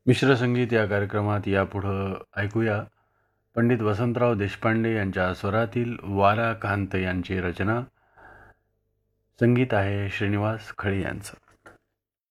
मिश्र संगीत या कार्यक्रमात यापुढं ऐकूया पंडित वसंतराव देशपांडे यांच्या स्वरातील वारा कांत यांची रचना. संगीत आहे श्रीनिवास खळे यांचं.